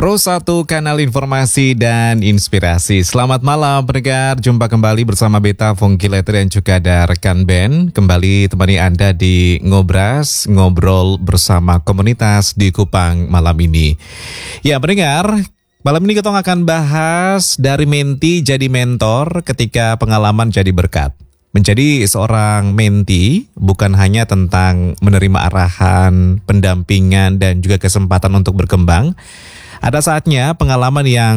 Pro 1 kanal informasi dan inspirasi. Selamat malam pendengar, jumpa kembali bersama Beta Fongkileter dan juga ada rekan band. Kembali temani Anda di Ngobras, ngobrol bersama komunitas di Kupang malam ini. Ya pendengar, malam ini kita akan bahas dari menti jadi mentor ketika pengalaman jadi berkat. Menjadi seorang menti bukan hanya tentang menerima arahan, pendampingan, dan juga kesempatan untuk berkembang. Ada saatnya pengalaman yang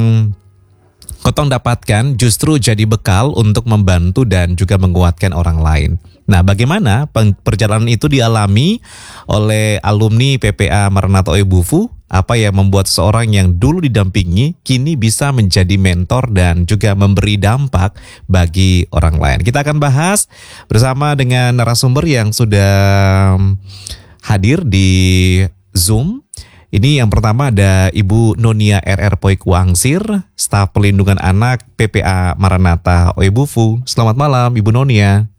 Kotong dapatkan justru jadi bekal untuk membantu dan juga menguatkan orang lain. Nah, bagaimana perjalanan itu dialami oleh alumni PPA Maranatha Oebufu? Apa yang membuat seorang yang dulu didampingi kini bisa menjadi mentor dan juga memberi dampak bagi orang lain? Kita akan bahas bersama dengan narasumber yang sudah hadir di Zoom. Ini yang pertama ada Ibu Nonia RR Poikuangsir, staf pelindungan anak PPA Maranatha Oebufu. Selamat malam Ibu Nonia.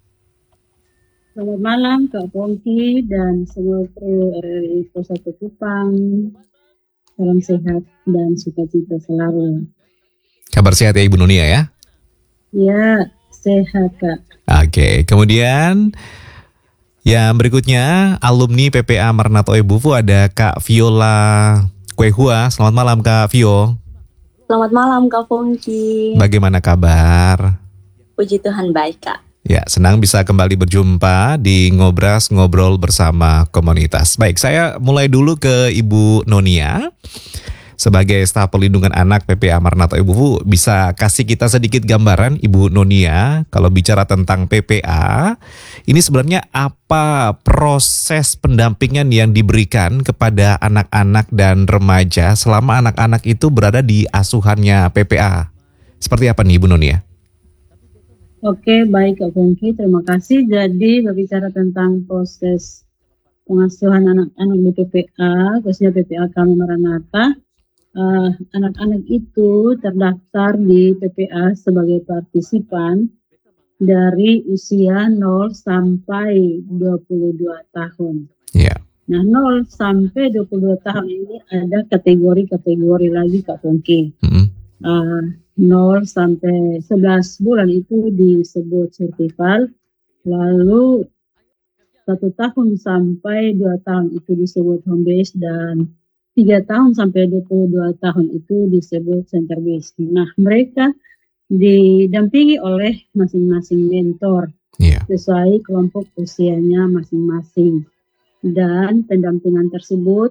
Selamat malam Kak Pongki dan semua kru RRI Pro 1 Kupang. Salam sehat dan sukacita selalu. Kabar sehat ya Ibu Nonia ya? Ya, sehat Kak. Oke, kemudian yang berikutnya, alumni PPA Maranatha Oebufu ada Kak Viola Kuehua. Selamat malam Kak Vio. Selamat malam Kak Pongki. Bagaimana kabar? Puji Tuhan baik Kak. Ya, senang bisa kembali berjumpa di Ngobras, ngobrol bersama komunitas. Baik, saya mulai dulu ke Ibu Nonia. Sebagai staf pelindungan anak PPA Maranatha Oebufu, bisa kasih kita sedikit gambaran Ibu Nonia, kalau bicara tentang PPA, ini sebenarnya apa proses pendampingan yang diberikan kepada anak-anak dan remaja selama anak-anak itu berada di asuhannya PPA? Seperti apa nih Ibu Nonia? Oke, baik Kak Pongki, terima kasih. Jadi berbicara tentang proses pengasuhan anak-anak di PPA, khususnya PPA kami Maranatha. Anak-anak itu terdaftar di PPA sebagai partisipan dari usia 0 sampai 22 tahun. Yeah. Nah, 0 sampai 22 tahun ini ada kategori-kategori lagi Kak Pongki. 0 sampai 11 bulan itu disebut survival, lalu 1 tahun sampai 2 tahun itu disebut home base, dan 3 tahun sampai 22 tahun itu disebut center base. Nah, mereka didampingi oleh masing-masing mentor sesuai kelompok usianya masing-masing. Dan pendampingan tersebut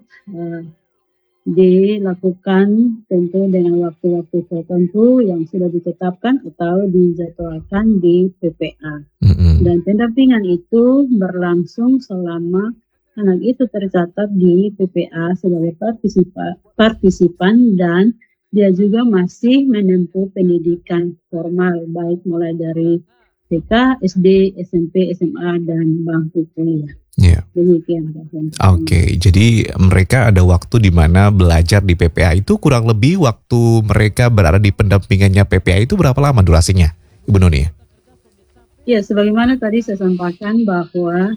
dilakukan tentu dengan waktu-waktu tertentu yang sudah ditetapkan atau dijadwalkan di PPA. Dan pendampingan itu berlangsung selama anak itu tercatat di PPA sebagai partisipan dan dia juga masih menempuh pendidikan formal, baik mulai dari TK, SD, SMP, SMA, dan bangku kuliah. Demikian. Oke, jadi mereka ada waktu di mana belajar di PPA itu kurang lebih waktu mereka berada di pendampingannya PPA itu berapa lama durasinya, Ibu Nonia? Ya, sebagaimana tadi saya sampaikan bahwa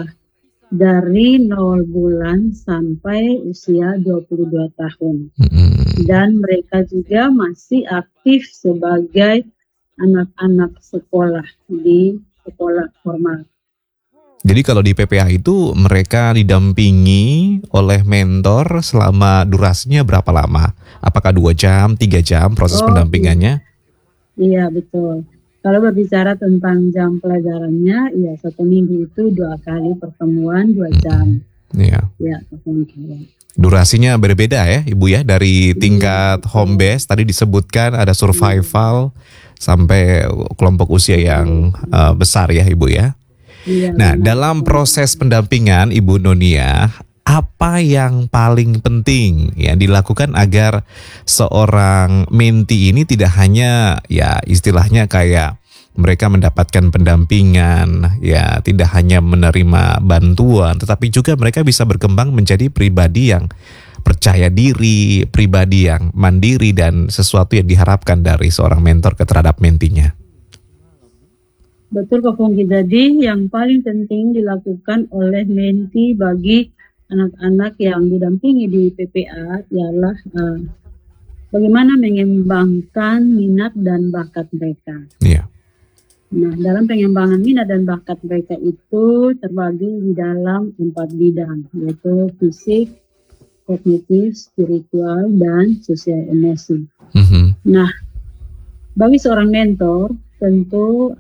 dari 0 bulan sampai usia 22 tahun. Dan mereka juga masih aktif sebagai anak-anak sekolah di sekolah formal. Jadi kalau di PPA itu mereka didampingi oleh mentor selama durasinya berapa lama? Apakah 2 jam, 3 jam proses pendampingannya? Iya, betul. Kalau berbicara tentang jam pelajarannya, ya 1 minggu itu 2 kali pertemuan 2 jam. Iya. Ya, durasinya berbeda ya Ibu ya, dari tingkat home base tadi disebutkan ada survival sampai kelompok usia yang besar ya Ibu ya. Nah, dalam proses pendampingan Ibu Nonia, apa yang paling penting yang dilakukan agar seorang menti ini tidak hanya ya istilahnya kayak mereka mendapatkan pendampingan, ya tidak hanya menerima bantuan, tetapi juga mereka bisa berkembang menjadi pribadi yang percaya diri, pribadi yang mandiri, dan sesuatu yang diharapkan dari seorang mentor terhadap mentinya? Betul Kak Pongki, jadi yang paling penting dilakukan oleh menti bagi anak-anak yang didampingi di PPA ialah bagaimana mengembangkan minat dan bakat mereka. Iya. Nah, dalam pengembangan minat dan bakat mereka itu terbagi di dalam 4 bidang, yaitu fisik, kognitif, spiritual, dan sosial emosi. Nah, bagi seorang mentor tentu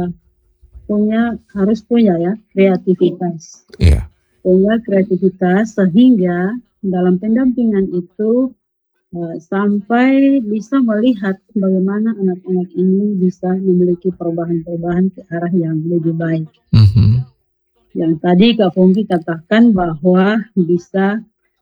harus punya ya kreativitas. Yeah. Punya kreativitas sehingga dalam pendampingan itu sampai bisa melihat bagaimana anak-anak ini bisa memiliki perubahan-perubahan ke arah yang lebih baik. Yang tadi Kak Pongki katakan bahwa bisa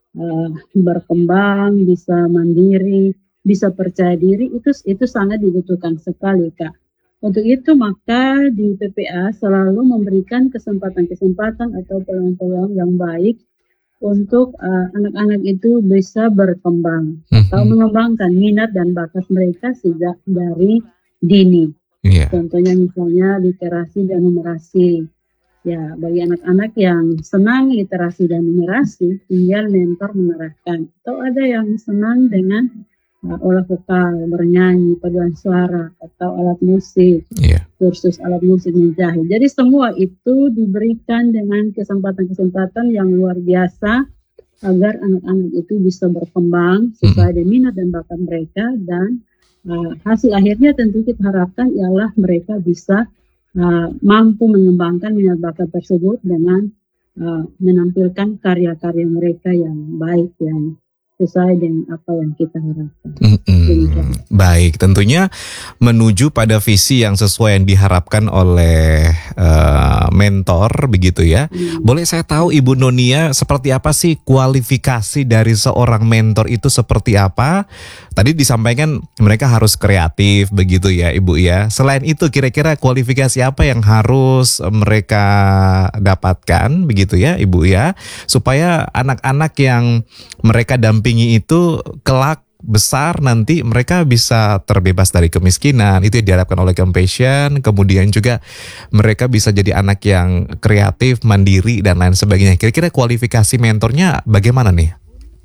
berkembang, bisa mandiri, bisa percaya diri, itu sangat dibutuhkan sekali, Kak. Untuk itu maka di PPA selalu memberikan kesempatan-kesempatan atau peluang-peluang yang baik untuk anak-anak itu bisa berkembang atau mengembangkan minat dan bakat mereka sejak dari dini. Contohnya misalnya literasi dan numerasi. Ya, bagi anak-anak yang senang literasi dan numerasi, tinggal mentor mengarahkan. Atau ada yang senang dengan olah vokal, bernyanyi, paduan suara, atau alat musik, kursus alat musik menjahit. Jadi semua itu diberikan dengan kesempatan-kesempatan yang luar biasa agar anak-anak itu bisa berkembang sesuai dengan minat dan bakat mereka, dan hasil akhirnya tentu kita harapkan ialah mereka bisa mampu mengembangkan minat bakat tersebut dengan menampilkan karya-karya mereka yang baik, yang sesuai dengan apa yang kita harapkan. Baik, tentunya menuju pada visi yang sesuai yang diharapkan oleh mentor, begitu ya. Boleh saya tahu Ibu Nonia, seperti apa sih kualifikasi dari seorang mentor itu seperti apa? Tadi disampaikan mereka harus kreatif, begitu ya Ibu ya. Selain itu kira-kira kualifikasi apa yang harus mereka dapatkan, begitu ya Ibu ya, supaya anak-anak yang mereka dampingi itu kelak besar nanti mereka bisa terbebas dari kemiskinan. Itu yang diharapkan oleh Compassion. Kemudian juga mereka bisa jadi anak yang kreatif, mandiri, dan lain sebagainya. Kira-kira kualifikasi mentornya bagaimana nih?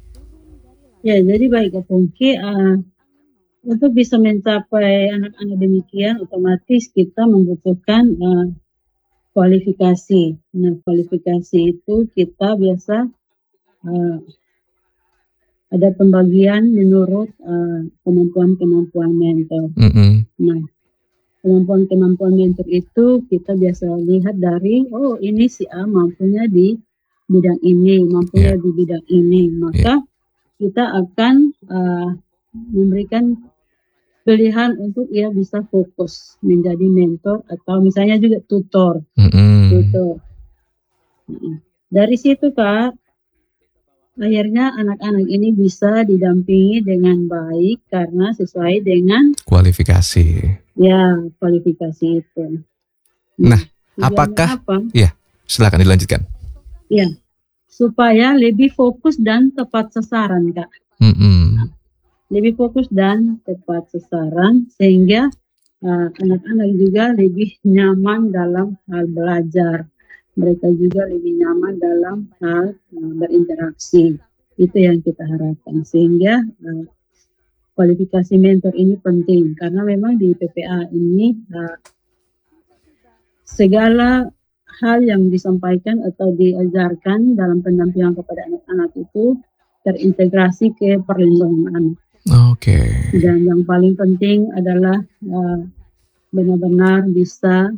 Ya, jadi baik Kak Pongki, untuk bisa mencapai anak-anak demikian otomatis kita membutuhkan kualifikasi. Nah, kualifikasi itu kita biasa ada pembagian menurut kemampuan-kemampuan mentor. Nah, kemampuan-kemampuan mentor itu kita biasa lihat dari, ini si A mampunya di bidang ini, mampunya di bidang ini. Maka kita akan memberikan pilihan untuk ia bisa fokus menjadi mentor atau misalnya juga tutor. Dari situ Kak, akhirnya anak-anak ini bisa didampingi dengan baik karena sesuai dengan kualifikasi. Ya, kualifikasi itu. Nah, apakah? Ya, silakan dilanjutkan. Ya, supaya lebih fokus dan tepat sasaran, Kak. Lebih fokus dan tepat sasaran sehingga anak-anak juga lebih nyaman dalam hal belajar. Mereka juga lebih nyaman dalam hal berinteraksi. Itu yang kita harapkan. Sehingga kualifikasi mentor ini penting. Karena memang di PPA ini segala hal yang disampaikan atau diajarkan dalam pendampingan kepada anak-anak itu terintegrasi ke perlindungan anak. Dan yang paling penting adalah benar-benar bisa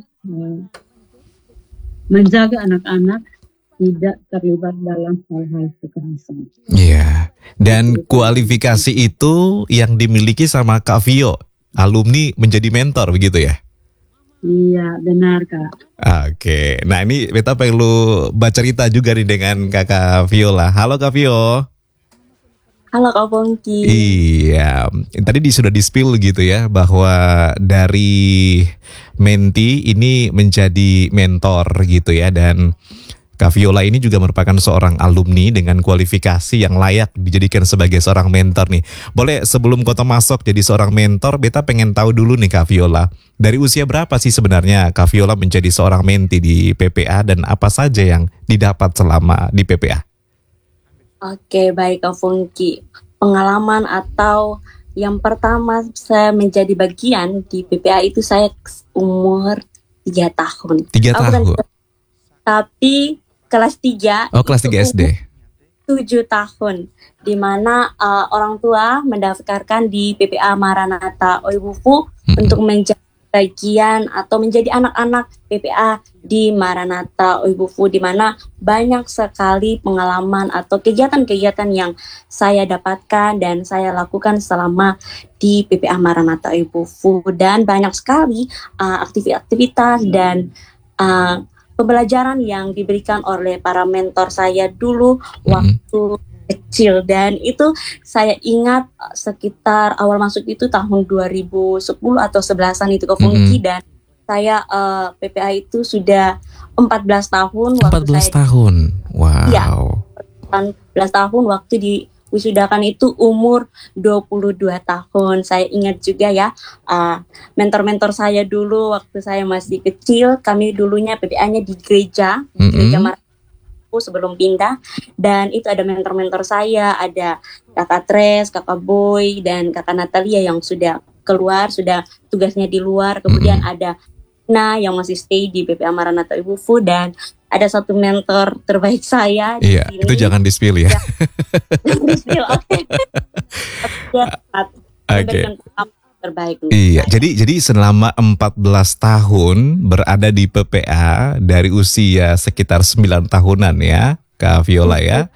menjaga anak-anak tidak terlibat dalam hal-hal kekerasan. Iya. Dan kualifikasi itu yang dimiliki sama Kak Vio, alumni menjadi mentor, begitu ya? Iya, benar Kak. Oke. Nah ini beta perlu baca cerita juga nih dengan Kakak Viola. Halo Kak Vio. Halo Kak Pongki. Iya, tadi sudah di-spill gitu ya bahwa dari menti ini menjadi mentor gitu ya, dan Kak Viola ini juga merupakan seorang alumni dengan kualifikasi yang layak dijadikan sebagai seorang mentor nih. Boleh sebelum Koto masuk jadi seorang mentor, beta pengen tahu dulu nih Kak Viola, dari usia berapa sih sebenarnya Kak Viola menjadi seorang menti di PPA dan apa saja yang didapat selama di PPA? Oke, baik Kak Pongki. Pengalaman atau Yang pertama saya menjadi bagian di PPA itu saya umur 3 tahun. 3 tahun? Tapi kelas 3. Oh, kelas 3 SD. 7 tahun. Di mana orang tua mendaftarkan di PPA Maranatha Oibufu untuk menjadi bagian atau menjadi anak-anak PPA di Maranatha Oibufu, di mana banyak sekali pengalaman atau kegiatan-kegiatan yang saya dapatkan dan saya lakukan selama di PPA Maranatha Oibufu, dan banyak sekali aktivitas dan pembelajaran yang diberikan oleh para mentor saya dulu waktu kecil. Dan itu saya ingat sekitar awal masuk itu tahun 2010 atau 11-an itu ke Funky, dan saya PPA itu sudah 14 tahun. 14 tahun, wow. Ya, 14 tahun waktu di wisudakan itu umur 22 tahun. Saya ingat juga ya, mentor-mentor saya dulu waktu saya masih kecil, kami dulunya PPA-nya di gereja Maranatha sebelum pindah, dan itu ada mentor-mentor saya, ada kakak Tres, kakak Boy, dan kakak Natalia yang sudah keluar, sudah tugasnya di luar. Kemudian ada yang masih stay di PPA Maranatha Oibufu, dan ada satu mentor terbaik saya di sini. Itu jangan di-spill ya. Jangan di-spill, oke. Terbaik. Iya, jadi selama 14 tahun berada di PPA dari usia sekitar 9 tahunan ya, Kak Viola ya.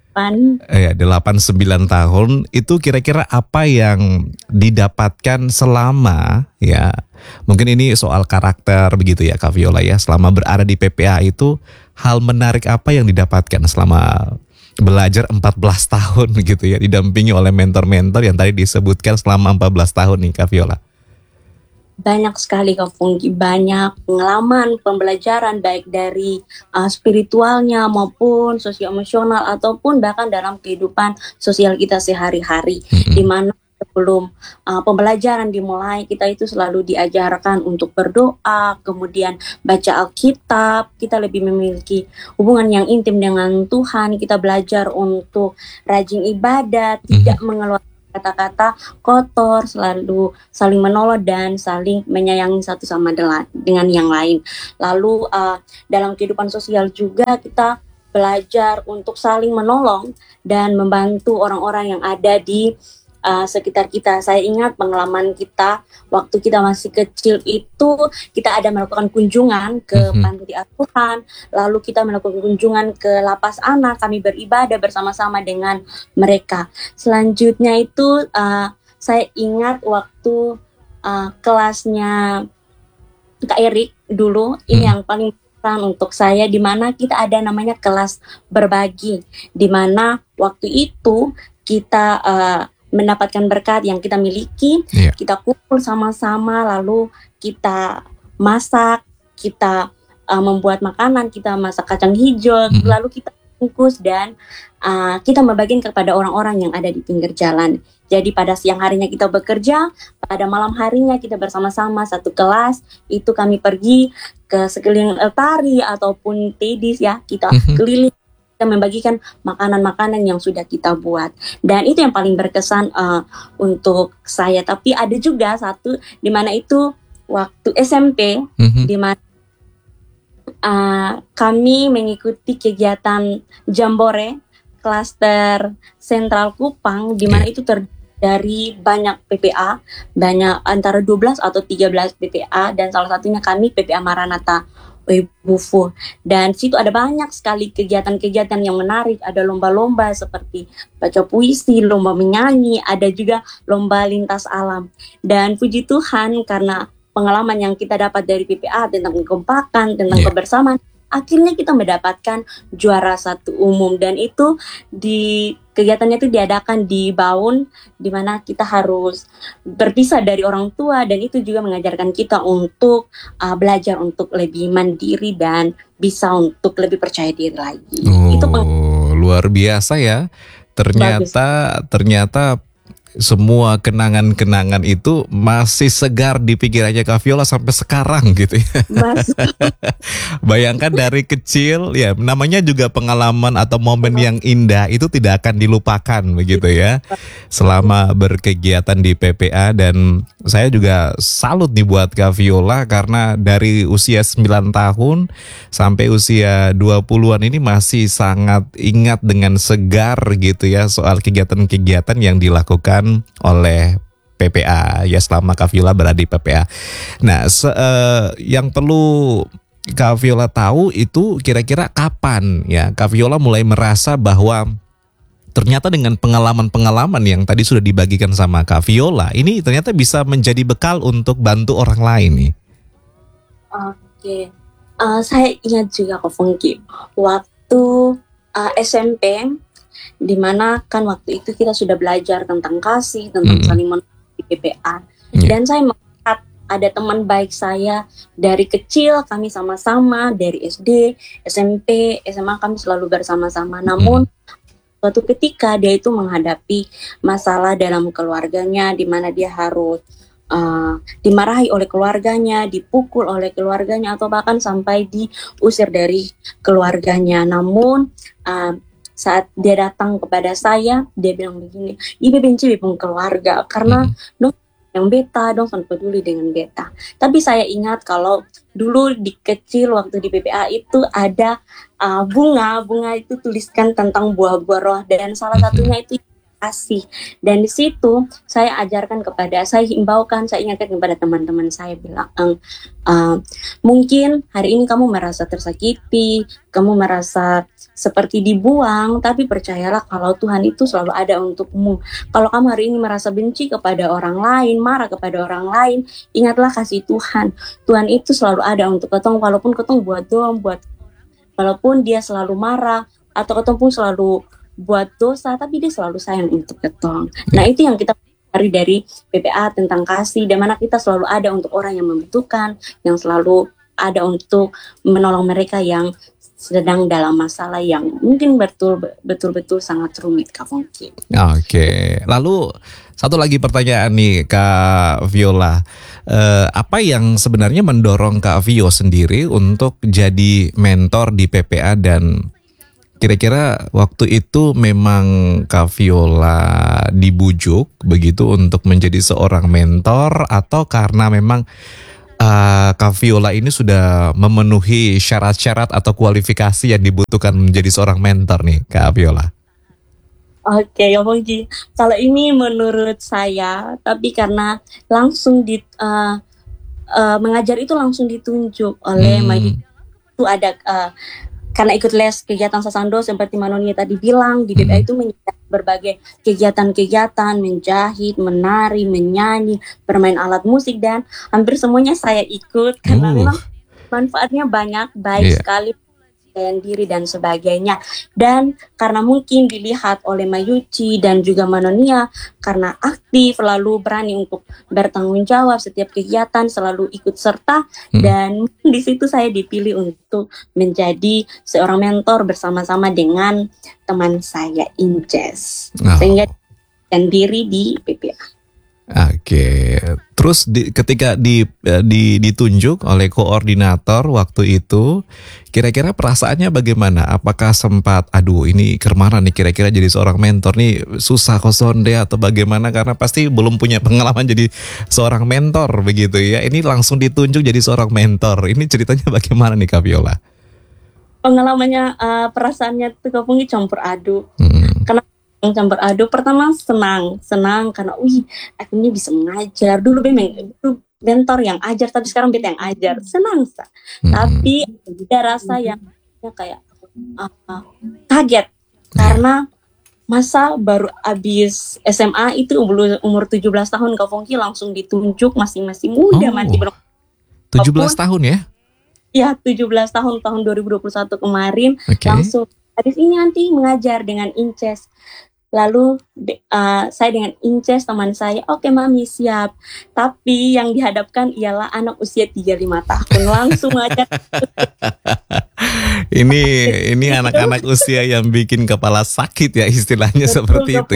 8 9 tahun itu kira-kira apa yang didapatkan selama ya? Mungkin ini soal karakter begitu ya Kak Viola ya. Selama berada di PPA itu hal menarik apa yang didapatkan selama belajar 14 tahun gitu ya, didampingi oleh mentor-mentor yang tadi disebutkan selama 14 tahun nih Kak Viola? Banyak sekali Kak Funky, banyak pengalaman, pembelajaran baik dari spiritualnya maupun sosial emosional ataupun bahkan dalam kehidupan sosial kita sehari-hari, di mana sebelum pembelajaran dimulai kita itu selalu diajarkan untuk berdoa, kemudian baca Alkitab, kita lebih memiliki hubungan yang intim dengan Tuhan, kita belajar untuk rajin ibadat, tidak mengeluarkan kata-kata kotor, selalu saling menolong dan saling menyayangi satu sama dengan yang lain. Lalu dalam kehidupan sosial juga kita belajar untuk saling menolong dan membantu orang-orang yang ada di sekitar kita. Saya ingat pengalaman kita waktu kita masih kecil itu, kita ada melakukan kunjungan ke panti asuhan, lalu kita melakukan kunjungan ke lapas anak, kami beribadah bersama-sama dengan mereka. Selanjutnya itu saya ingat waktu kelasnya Kak Erik dulu, ini yang paling untuk saya, di mana kita ada namanya kelas berbagi, di mana waktu itu kita mendapatkan berkat yang kita miliki, kita kumpul sama-sama, lalu kita masak, kita membuat makanan, kita masak kacang hijau, lalu kita bungkus dan kita membagikan kepada orang-orang yang ada di pinggir jalan. Jadi pada siang harinya kita bekerja, pada malam harinya kita bersama-sama satu kelas, itu kami pergi ke sekeliling Eltari ataupun Tedis ya, kita keliling, kita membagikan makanan-makanan yang sudah kita buat. Dan itu yang paling berkesan untuk saya. Tapi ada juga satu di mana itu waktu SMP, di mana kami mengikuti kegiatan Jambore klaster Sentral Kupang, di mana itu dari banyak PPA, banyak antara 12 atau 13 PPA, dan salah satunya kami PPA Maranatha Oibufu. Dan situ ada banyak sekali kegiatan-kegiatan yang menarik, ada lomba-lomba seperti baca puisi, lomba menyanyi, ada juga lomba lintas alam. Dan puji Tuhan karena pengalaman yang kita dapat dari PPA tentang kekompakan, tentang kebersamaan, akhirnya kita mendapatkan juara 1 umum. Dan itu di kegiatannya itu diadakan di Baun, di mana kita harus berpisah dari orang tua, dan itu juga mengajarkan kita untuk belajar untuk lebih mandiri dan bisa untuk lebih percaya diri lagi. Itu luar biasa ya. Ternyata semua kenangan-kenangan itu masih segar di pikirannya Kak Viola sampai sekarang gitu ya. Mas. Bayangkan dari kecil ya, namanya juga pengalaman atau momen yang indah itu tidak akan dilupakan begitu ya. Selama berkegiatan di PPA, dan saya juga salut nih buat Kak Viola karena dari usia 9 tahun sampai usia 20-an ini masih sangat ingat dengan segar gitu ya soal kegiatan-kegiatan yang dilakukan oleh PPA ya selama Kak Viola berada di PPA. Nah, yang perlu Kak Viola tahu itu kira-kira kapan ya Kak Viola mulai merasa bahwa ternyata dengan pengalaman-pengalaman yang tadi sudah dibagikan sama Kak Viola ini ternyata bisa menjadi bekal untuk bantu orang lain nih. Oke. Saya ingat juga Kak Fungki waktu SMP, dimana kan waktu itu kita sudah belajar tentang kasih, tentang saling menolong di PPA. Dan saya melihat ada teman baik saya dari kecil, kami sama-sama dari SD, SMP, SMA kami selalu bersama-sama. Namun suatu ketika dia itu menghadapi masalah dalam keluarganya, di mana dia harus dimarahi oleh keluarganya, dipukul oleh keluarganya, atau bahkan sampai diusir dari keluarganya. Namun saat dia datang kepada saya, dia bilang begini, ibu benci bepung keluarga karena dong yang beta, dong kan peduli dengan beta. Tapi saya ingat kalau dulu di kecil waktu di PPA itu ada bunga itu tuliskan tentang buah-buah roh, dan salah satunya itu kasih. Dan di situ saya ajarkan kepada, saya himbaukan, saya ingatkan kepada teman-teman saya bilang, mungkin hari ini kamu merasa tersakiti, kamu merasa seperti dibuang, tapi percayalah kalau Tuhan itu selalu ada untukmu. Kalau kamu hari ini merasa benci kepada orang lain, marah kepada orang lain, ingatlah kasih Tuhan. Tuhan itu selalu ada untuk ketong, walaupun ketong buat doang, walaupun dia selalu marah, atau ketong pun selalu buat dosa, tapi dia selalu sayang untuk ketong. Nah, itu yang kita cari dari PPA tentang kasih, di mana kita selalu ada untuk orang yang membutuhkan, yang selalu ada untuk menolong mereka yang sedang dalam masalah yang mungkin betul-betul sangat rumit, Kak Fungki. Oke, lalu satu lagi pertanyaan nih Kak Viola, apa yang sebenarnya mendorong Kak Vio sendiri untuk jadi mentor di PPA, dan kira-kira waktu itu memang Kak Viola dibujuk begitu untuk menjadi seorang mentor, atau karena memang Kak Viola ini sudah memenuhi syarat-syarat atau kualifikasi yang dibutuhkan menjadi seorang mentor nih Kak Viola? Oke, ya Bongji. Kalau ini menurut saya, tapi karena langsung mengajar itu langsung ditunjuk oleh itu ada karena ikut les kegiatan Sasando seperti Manoni tadi bilang, di PPA itu menyediakan berbagai kegiatan-kegiatan, menjahit, menari, menyanyi, bermain alat musik, dan hampir semuanya saya ikut karena memang manfaatnya banyak, baik sekali dan diri dan sebagainya. Dan karena mungkin dilihat oleh Mayuci dan juga Manonia karena aktif, lalu berani untuk bertanggung jawab setiap kegiatan, selalu ikut serta, dan di situ saya dipilih untuk menjadi seorang mentor bersama-sama dengan teman saya Inces, sehingga dan diri di PPA. Oke, terus ketika ditunjuk oleh koordinator waktu itu, kira-kira perasaannya bagaimana? Apakah sempat, aduh ini kemana nih kira-kira jadi seorang mentor nih, susah kosonde atau bagaimana? Karena pasti belum punya pengalaman jadi seorang mentor begitu ya. Ini langsung ditunjuk jadi seorang mentor. Ini ceritanya bagaimana nih Kak Viola? Pengalamannya, perasaannya tuh Kak campur aduk. Karena campur aduk, pertama senang karena akhirnya bisa mengajar. Dulu memang mentor yang ajar, tapi sekarang beta yang ajar, senang tapi ada rasa yang kayak kaget karena masa baru habis SMA itu umur 17 tahun Kak Fungki langsung ditunjuk, masih muda, masih 17 tahun ya? Ya, 17 tahun 2021 kemarin. Langsung habis ini nanti mengajar dengan Inces. Lalu saya dengan Inces teman saya, oke Mami siap. Tapi yang dihadapkan ialah anak usia 35 tahun langsung aja. Ini anak-anak usia yang bikin kepala sakit ya istilahnya. Betul, seperti itu.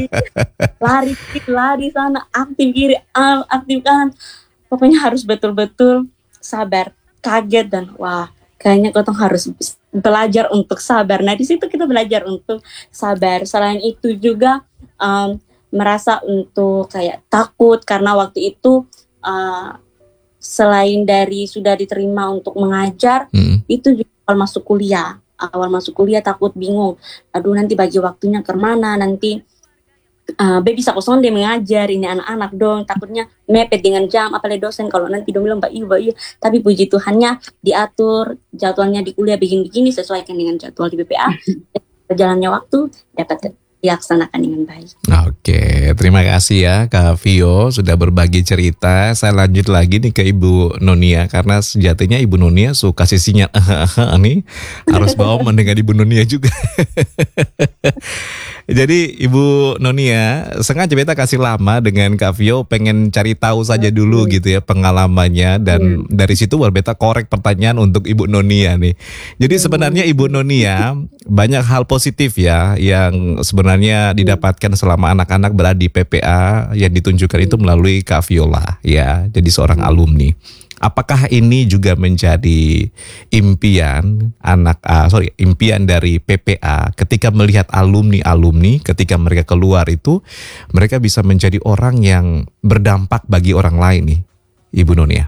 Lari sana, aktif kiri, aktif kanan. Pokoknya harus betul-betul sabar, kaget dan wah, kayaknya kita harus belajar untuk sabar. Nah di situ kita belajar untuk sabar. Selain itu juga merasa untuk kayak takut karena waktu itu selain dari sudah diterima untuk mengajar, itu juga awal masuk kuliah takut bingung. Aduh nanti bagi waktunya kemana, nanti bisa kosong dia mengajar ini anak-anak dong, takutnya mepet dengan jam apalagi dosen kalau nanti dong bilang mbak iya. Tapi puji Tuhannya diatur jadwalnya di kuliah begini sesuaikan dengan jadwal di PPA. Berjalannya waktu dapat dilaksanakan dengan baik. Oke, terima kasih ya Kak Vio sudah berbagi cerita. Saya lanjut lagi nih ke Ibu Nonia karena sejatinya Ibu Nonia suka sisinya nih harus bawa mendengar Ibu Nonia juga. Jadi Ibu Nonia sengaja beta kasih lama dengan Kak Vio pengen cari tahu saja dulu gitu ya pengalamannya dan dari situ baru beta korek pertanyaan untuk Ibu Nonia nih. Jadi sebenarnya Ibu Nonia banyak hal positif ya yang sebenarnya didapatkan selama anak-anak berada di PPA yang ditunjukkan itu melalui Kak Viola ya. Jadi seorang alumni. Apakah ini juga menjadi impian impian dari PPA ketika melihat alumni ketika mereka keluar itu mereka bisa menjadi orang yang berdampak bagi orang lain nih, Ibu Nonia?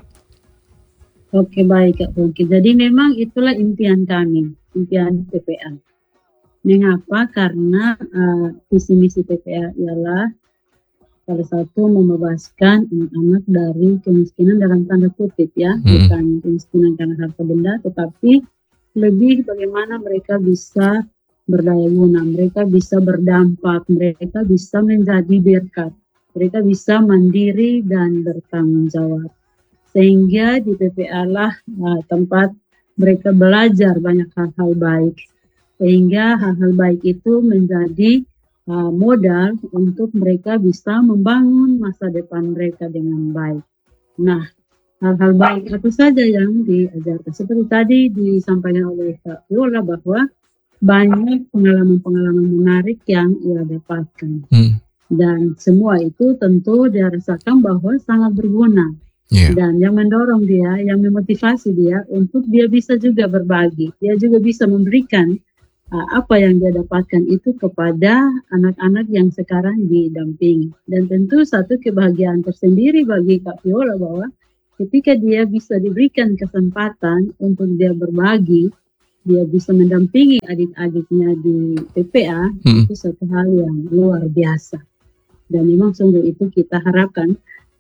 Oke, baik Kak Pungki. Jadi memang itulah impian kami, impian PPA. Mengapa? Karena visi misi PPA ialah salah satu membebaskan anak-anak dari kemiskinan dalam tanda kutip ya, bukan kemiskinan karena harta benda, tetapi lebih bagaimana mereka bisa berdaya guna, mereka bisa berdampak, mereka bisa menjadi berkat, mereka bisa mandiri dan bertanggung jawab. Sehingga di PPA lah tempat mereka belajar banyak hal-hal baik, sehingga hal-hal baik itu menjadi modal untuk mereka bisa membangun masa depan mereka dengan baik. Nah, hal-hal baik apa saja yang diajarkan? Seperti tadi disampaikan oleh Kak Viola bahwa banyak pengalaman-pengalaman menarik yang ia dapatkan. Dan semua itu tentu dia rasakan bahwa sangat berguna. Dan yang mendorong dia, yang memotivasi dia untuk dia bisa juga berbagi. Dia juga bisa memberikan apa yang dia dapatkan itu kepada anak-anak yang sekarang didampingi. Dan tentu satu kebahagiaan tersendiri bagi Kak Viola bahwa ketika dia bisa diberikan kesempatan untuk dia berbagi, dia bisa mendampingi adik-adiknya di PPA, itu satu hal yang luar biasa. Dan memang sungguh itu kita harapkan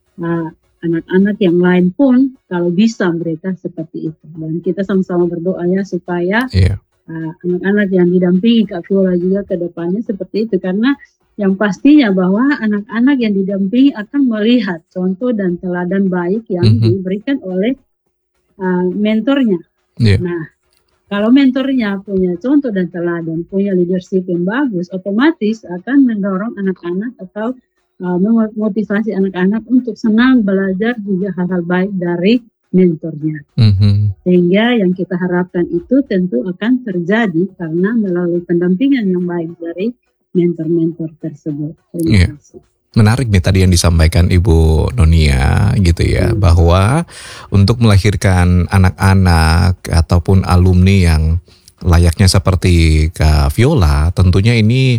anak-anak yang lain pun kalau bisa mereka seperti itu. Dan kita sama-sama berdoa ya supaya anak-anak yang didampingi Kak Viola juga ke depannya seperti itu, karena yang pastinya bahwa anak-anak yang didampingi akan melihat contoh dan teladan baik yang diberikan oleh mentornya. Nah, kalau mentornya punya contoh dan teladan, punya leadership yang bagus, otomatis akan mendorong anak-anak atau memotivasi anak-anak untuk senang belajar juga hal-hal baik dari mentornya. Sehingga yang kita harapkan itu tentu akan terjadi karena melalui pendampingan yang baik dari mentor-mentor tersebut. Terima kasih. Menarik nih tadi yang disampaikan Ibu Nonia gitu ya, bahwa untuk melahirkan anak-anak ataupun alumni yang layaknya seperti Kak Viola, tentunya ini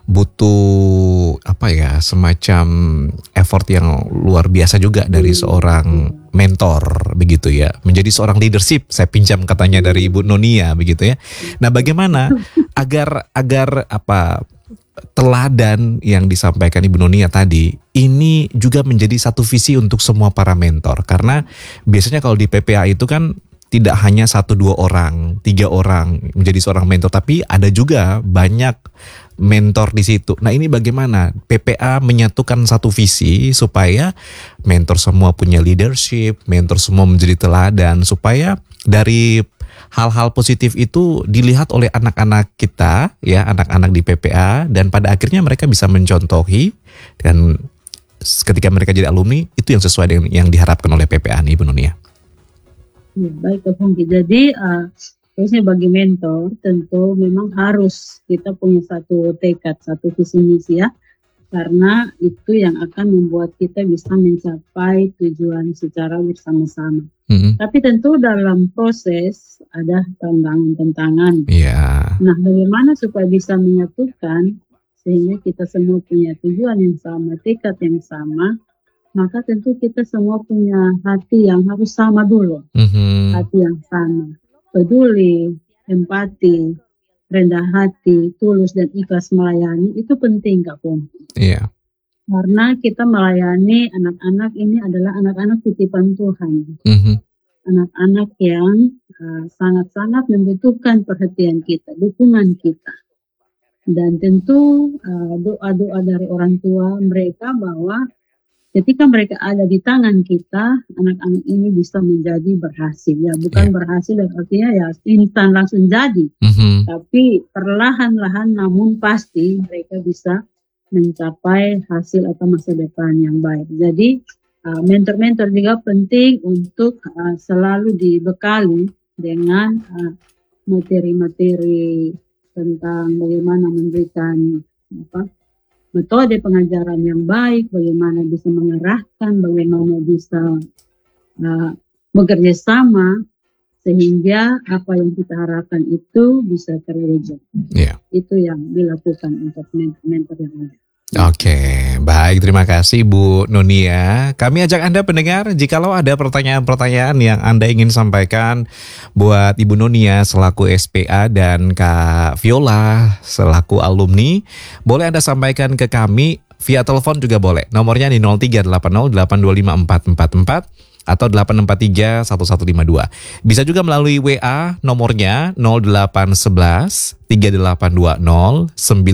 butuh semacam effort yang luar biasa juga dari seorang mentor begitu ya, menjadi seorang leadership. Saya pinjam katanya dari Ibu Nonia begitu ya. Nah, bagaimana agar teladan yang disampaikan Ibu Nonia tadi ini juga menjadi satu visi untuk semua para mentor, karena biasanya kalau di PPA itu kan tidak hanya 1, 2 orang, 3 orang menjadi seorang mentor, tapi ada juga banyak mentor di situ. Nah, ini bagaimana PPA menyatukan satu visi supaya mentor semua punya leadership, mentor semua menjadi teladan, supaya dari hal-hal positif itu dilihat oleh anak-anak kita ya, anak-anak di PPA, dan pada akhirnya mereka bisa mencontohi, dan ketika mereka jadi alumni itu yang sesuai dengan yang diharapkan oleh PPA nih, Ibu Nonia. Ya, baik Pak Pungki. Jadi Terusnya bagi mentor tentu memang harus kita punya satu tekad, satu visi misi ya. Karena itu yang akan membuat kita bisa mencapai tujuan secara bersama-sama. Tapi tentu dalam proses ada tantangan-tantangan. Nah, bagaimana supaya bisa menyatukan sehingga kita semua punya tujuan yang sama, tekad yang sama, maka tentu kita semua punya hati yang harus sama dulu. Hati yang sama. Peduli, empati, rendah hati, tulus dan ikhlas melayani itu penting Kak Pongki. Karena kita melayani anak-anak ini adalah anak-anak titipan Tuhan. Anak-anak yang sangat-sangat membutuhkan perhatian kita, dukungan kita. Dan tentu doa-doa dari orang tua mereka bahwa ketika mereka ada di tangan kita, anak-anak ini bisa menjadi berhasil. Ya, bukan berhasil dan artinya ya instan langsung jadi. Tapi perlahan-lahan namun pasti mereka bisa mencapai hasil atau masa depan yang baik. Jadi mentor-mentor juga penting untuk selalu dibekali dengan materi-materi tentang bagaimana memberikan metode pengajaran yang baik, bagaimana bisa mengerahkan, bagaimana bisa bekerja sama sehingga apa yang kita harapkan itu bisa terwujud. Itu yang dilakukan untuk mentor yang ada. Oke, baik, terima kasih Bu Nunia. Kami ajak Anda pendengar, jikalau ada pertanyaan-pertanyaan yang Anda ingin sampaikan buat Ibu Nunia selaku SPA dan Kak Viola selaku alumni, boleh Anda sampaikan ke kami via telepon juga boleh. Nomornya di 0380 825 444 atau 863-1152. Bisa juga melalui WA, nomornya 0811 3820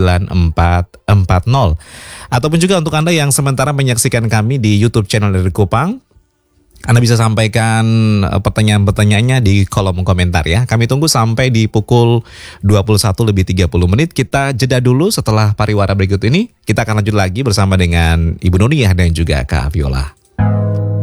9440. Ataupun juga untuk Anda yang sementara menyaksikan kami di YouTube channel dari Kupang, Anda bisa sampaikan pertanyaan-pertanyaannya di kolom komentar ya. Kami tunggu sampai di pukul 21:30. Kita jeda dulu. Setelah pariwara berikut ini, kita akan lanjut lagi bersama dengan Ibu Nunia dan juga Kak Viola.